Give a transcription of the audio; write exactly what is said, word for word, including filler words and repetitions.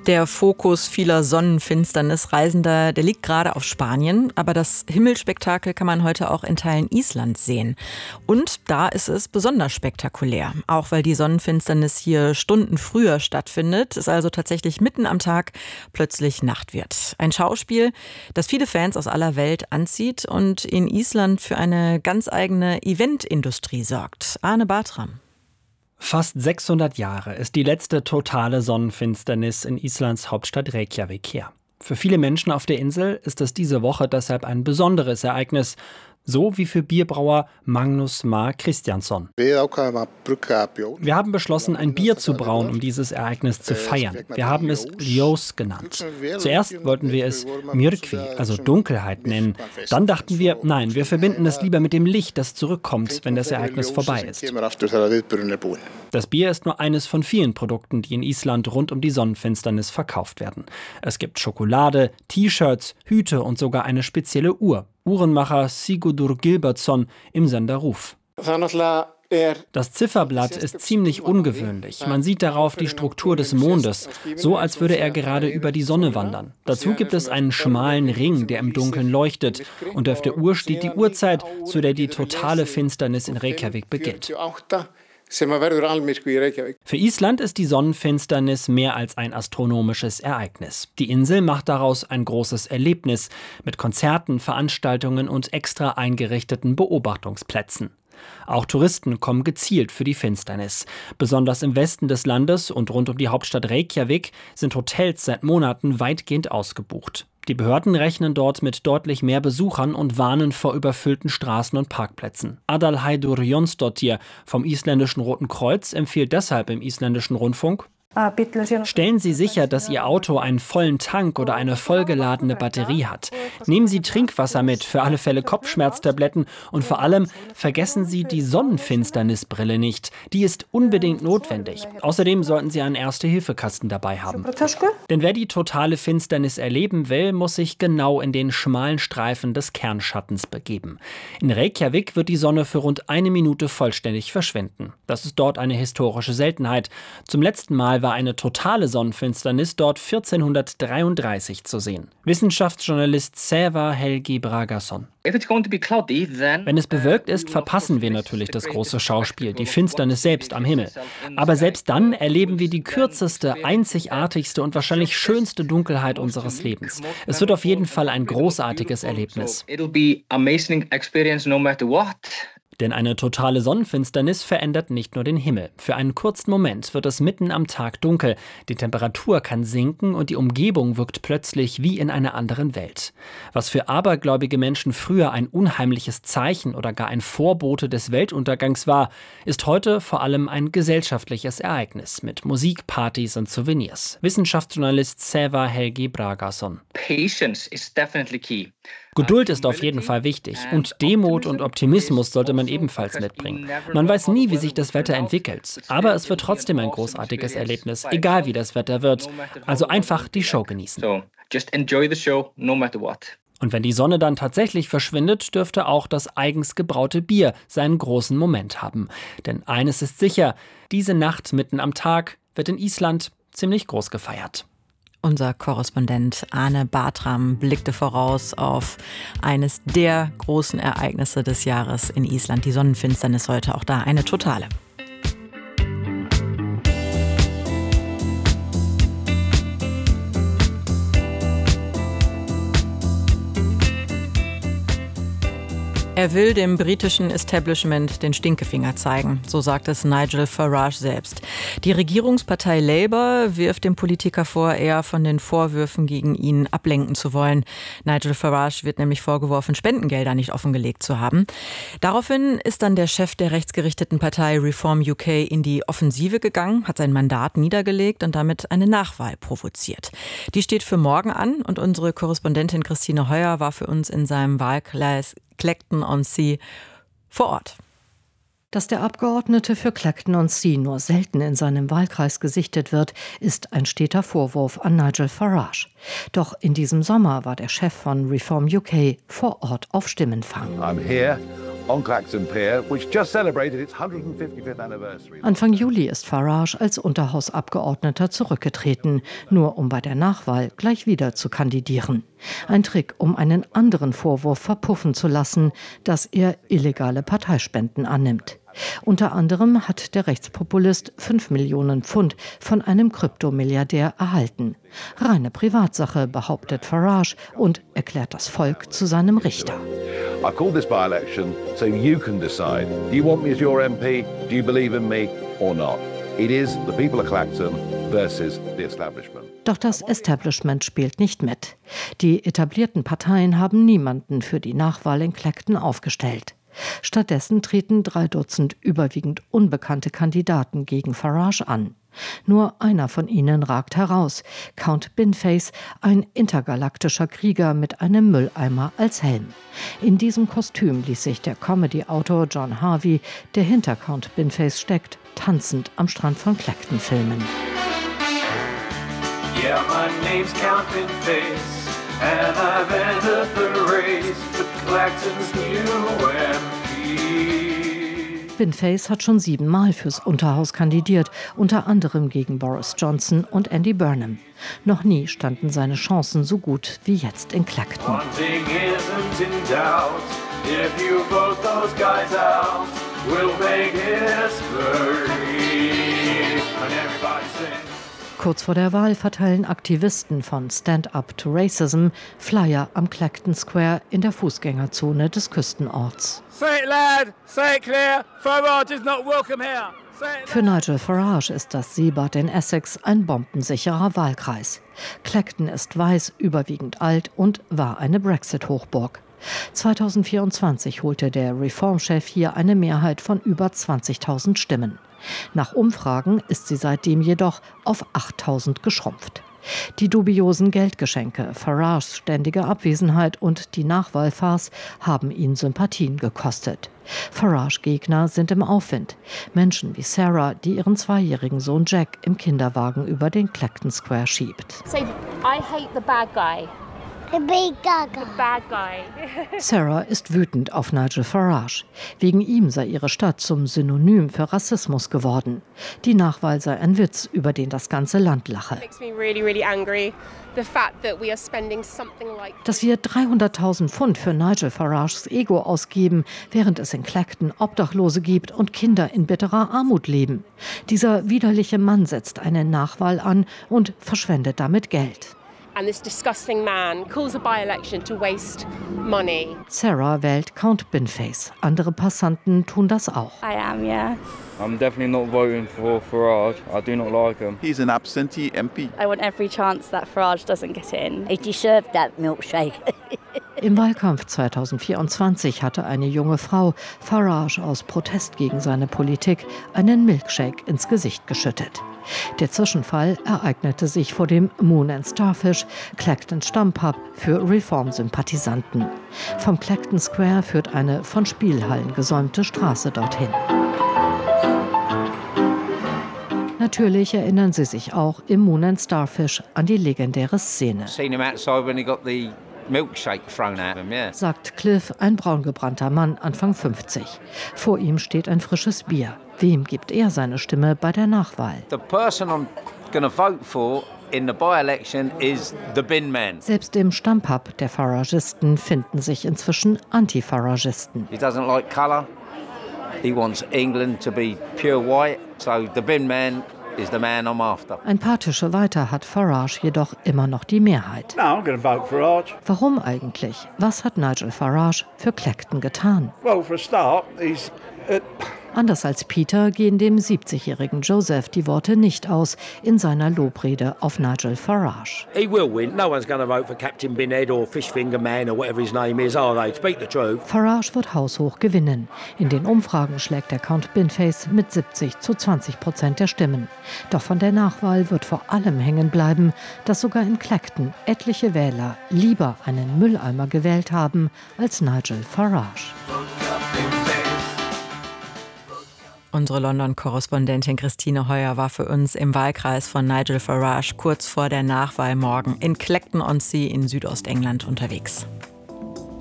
Der Fokus vieler Sonnenfinsternisreisender, der liegt gerade auf Spanien, aber das Himmelspektakel kann man heute auch in Teilen Islands sehen. Und da ist es besonders spektakulär, auch weil die Sonnenfinsternis hier Stunden früher stattfindet, es also tatsächlich mitten am Tag plötzlich Nacht wird. Ein Schauspiel, das viele Fans aus aller Welt anzieht und in Island für eine ganz eigene Eventindustrie sorgt. Arne Bartram. Fast sechshundert Jahre ist die letzte totale Sonnenfinsternis in Islands Hauptstadt Reykjavik her. Für viele Menschen auf der Insel ist es diese Woche deshalb ein besonderes Ereignis, so wie für Bierbrauer Magnus Mar Kristjansson. Wir haben beschlossen, ein Bier zu brauen, um dieses Ereignis zu feiern. Wir haben es Ljós genannt. Zuerst wollten wir es Myrkvi, also Dunkelheit, nennen. Dann dachten wir, nein, wir verbinden es lieber mit dem Licht, das zurückkommt, wenn das Ereignis vorbei ist. Das Bier ist nur eines von vielen Produkten, die in Island rund um die Sonnenfinsternis verkauft werden. Es gibt Schokolade, T-Shirts, Hüte und sogar eine spezielle Uhr. Uhrenmacher Sigurdur Gilbertsson im Sender Ruf. Das Zifferblatt ist ziemlich ungewöhnlich. Man sieht darauf die Struktur des Mondes, so als würde er gerade über die Sonne wandern. Dazu gibt es einen schmalen Ring, der im Dunkeln leuchtet. Und auf der Uhr steht die Uhrzeit, zu der die totale Finsternis in Reykjavik beginnt. Für Island ist die Sonnenfinsternis mehr als ein astronomisches Ereignis. Die Insel macht daraus ein großes Erlebnis mit Konzerten, Veranstaltungen und extra eingerichteten Beobachtungsplätzen. Auch Touristen kommen gezielt für die Finsternis. Besonders im Westen des Landes und rund um die Hauptstadt Reykjavik sind Hotels seit Monaten weitgehend ausgebucht. Die Behörden rechnen dort mit deutlich mehr Besuchern und warnen vor überfüllten Straßen und Parkplätzen. Adalheidur Jonsdottir vom isländischen Roten Kreuz empfiehlt deshalb im isländischen Rundfunk: Stellen Sie sicher, dass Ihr Auto einen vollen Tank oder eine vollgeladene Batterie hat. Nehmen Sie Trinkwasser mit, für alle Fälle Kopfschmerztabletten und vor allem vergessen Sie die Sonnenfinsternisbrille nicht. Die ist unbedingt notwendig. Außerdem sollten Sie einen Erste-Hilfe-Kasten dabei haben. Denn wer die totale Finsternis erleben will, muss sich genau in den schmalen Streifen des Kernschattens begeben. In Reykjavik wird die Sonne für rund eine Minute vollständig verschwinden. Das ist dort eine historische Seltenheit. Zum letzten Mal war eine totale Sonnenfinsternis dort vierzehnhundertdreiunddreißig zu sehen. Wissenschaftsjournalist Sævar Helgi Bragason. Wenn es bewölkt ist, verpassen wir natürlich das große Schauspiel, die Finsternis selbst am Himmel. Aber selbst dann erleben wir die kürzeste, einzigartigste und wahrscheinlich schönste Dunkelheit unseres Lebens. Es wird auf jeden Fall ein großartiges Erlebnis. Denn eine totale Sonnenfinsternis verändert nicht nur den Himmel. Für einen kurzen Moment wird es mitten am Tag dunkel. Die Temperatur kann sinken und die Umgebung wirkt plötzlich wie in einer anderen Welt. Was für abergläubige Menschen früher ein unheimliches Zeichen oder gar ein Vorbote des Weltuntergangs war, ist heute vor allem ein gesellschaftliches Ereignis mit Musik, Partys und Souvenirs. Wissenschaftsjournalist Sævar Helgi Bragason. Geduld ist auf jeden Fall wichtig und Demut und Optimismus sollte man ebenfalls mitbringen. Man weiß nie, wie sich das Wetter entwickelt, aber es wird trotzdem ein großartiges Erlebnis, egal wie das Wetter wird. Also einfach die Show genießen. Und wenn die Sonne dann tatsächlich verschwindet, dürfte auch das eigens gebraute Bier seinen großen Moment haben. Denn eines ist sicher, diese Nacht mitten am Tag wird in Island ziemlich groß gefeiert. Unser Korrespondent Arne Bartram blickte voraus auf eines der großen Ereignisse des Jahres in Island. Die Sonnenfinsternis heute, auch da eine totale. Er will dem britischen Establishment den Stinkefinger zeigen, so sagt es Nigel Farage selbst. Die Regierungspartei Labour wirft dem Politiker vor, eher von den Vorwürfen gegen ihn ablenken zu wollen. Nigel Farage wird nämlich vorgeworfen, Spendengelder nicht offengelegt zu haben. Daraufhin ist dann der Chef der rechtsgerichteten Partei Reform U K in die Offensive gegangen, hat sein Mandat niedergelegt und damit eine Nachwahl provoziert. Die steht für morgen an und unsere Korrespondentin Christine Heuer war für uns in seinem Wahlkreis Clacton-on-Sea vor Ort. Dass der Abgeordnete für Clacton-on-Sea nur selten in seinem Wahlkreis gesichtet wird, ist ein steter Vorwurf an Nigel Farage. Doch in diesem Sommer war der Chef von Reform U K vor Ort auf Stimmenfang. I'm here on Clacton Pier, which just celebrated its one hundred fifty-fifth anniversary. Anfang Juli ist Farage als Unterhausabgeordneter zurückgetreten, nur um bei der Nachwahl gleich wieder zu kandidieren. Ein Trick, um einen anderen Vorwurf verpuffen zu lassen, dass er illegale Parteispenden annimmt. Unter anderem hat der Rechtspopulist fünf Millionen Pfund von einem Kryptomilliardär erhalten. Reine Privatsache, behauptet Farage und erklärt das Volk zu seinem Richter. I called this by-election so you can decide. Do you want me as your M P? Do you believe in me or not? It is the people of Clacton versus the establishment. Doch das Establishment spielt nicht mit. Die etablierten Parteien haben niemanden für die Nachwahl in Clacton aufgestellt. Stattdessen treten drei Dutzend überwiegend unbekannte Kandidaten gegen Farage an. Nur einer von ihnen ragt heraus, Count Binface, ein intergalaktischer Krieger mit einem Mülleimer als Helm. In diesem Kostüm ließ sich der Comedy-Autor John Harvey, der hinter Count Binface steckt, tanzend am Strand von Clacton filmen. Yeah, my name's Count Binface. And I've entered the race with Clacton's new M P. Binface hat schon siebenmal fürs Unterhaus kandidiert, unter anderem gegen Boris Johnson und Andy Burnham. Noch nie standen seine Chancen so gut wie jetzt in Clacton. One thing isn't in doubt. If you vote those guys out, we'll make history. And everybody sings. Kurz vor der Wahl verteilen Aktivisten von Stand Up to Racism Flyer am Clacton Square in der Fußgängerzone des Küstenorts. Say it loud, say it clear, Farage is not welcome here. Für Nigel Farage ist das Seebad in Essex ein bombensicherer Wahlkreis. Clacton ist weiß, überwiegend alt und war eine Brexit-Hochburg. zweitausendvierundzwanzig holte der Reform-Chef hier eine Mehrheit von über zwanzigtausend Stimmen. Nach Umfragen ist sie seitdem jedoch auf achttausend geschrumpft. Die dubiosen Geldgeschenke, Farages ständige Abwesenheit und die Nachwahlfarce haben ihn Sympathien gekostet. Farage-Gegner sind im Aufwind. Menschen wie Sarah, die ihren zweijährigen Sohn Jack im Kinderwagen über den Clacton Square schiebt. So, I hate the bad guy. The big gaga. The bad guy. Sarah ist wütend auf Nigel Farage. Wegen ihm sei ihre Stadt zum Synonym für Rassismus geworden. Die Nachwahl sei ein Witz, über den das ganze Land lache. Makes me really, really angry. The fact that we are spending something like Dass wir dreihunderttausend Pfund für Nigel Farages Ego ausgeben, während es in Clacton Obdachlose gibt und Kinder in bitterer Armut leben. Dieser widerliche Mann setzt eine Nachwahl an und verschwendet damit Geld. And this disgusting man calls a by-election to waste money. Sarah wählt Count Binface. Andere Passanten tun das auch. I am, yes. I'm definitely not voting for Farage. I do not like him. He's an absentee M P. I want every chance that Farage doesn't get in. He deserved that milkshake. Im Wahlkampf zweitausendvierundzwanzig hatte eine junge Frau Farage aus Protest gegen seine Politik einen Milkshake ins Gesicht geschüttet. Der Zwischenfall ereignete sich vor dem Moon and Starfish, Clacton Stammpub für Reform-Sympathisanten. Vom Clacton Square führt eine von Spielhallen gesäumte Straße dorthin. Natürlich erinnern sie sich auch im Moon and Starfish an die legendäre Szene. Milkshake thrown at him, yeah. Sagt Cliff, ein braungebrannter Mann, Anfang fünfzig. Vor ihm steht ein frisches Bier. Wem gibt er seine Stimme bei der Nachwahl? The person I'm gonna vote for in the by-election is the bin man. Selbst im Stammpub der Faragisten finden sich inzwischen Anti-Faragisten. He doesn't like colour. He wants England to be pure white. So the bin man is the man I'm after. Ein paar Tische weiter hat Farage jedoch immer noch die Mehrheit. No, I'm going to vote Farage. Warum eigentlich? Was hat Nigel Farage für Clacton getan? Well, for a start, he's uh, Anders als Peter gehen dem siebzigjährigen Joseph die Worte nicht aus in seiner Lobrede auf Nigel Farage. He will win. No one's going to vote for Captain Binhead or Fishfinger Man or whatever his name is, are they? Speak the truth. Farage wird haushoch gewinnen. In den Umfragen schlägt der Count Binface mit siebzig zu zwanzig Prozent der Stimmen. Doch von der Nachwahl wird vor allem hängen bleiben, dass sogar in Clacton etliche Wähler lieber einen Mülleimer gewählt haben als Nigel Farage. Unsere London-Korrespondentin Christine Heuer war für uns im Wahlkreis von Nigel Farage kurz vor der Nachwahl morgen in Clacton-on-Sea in Südostengland unterwegs.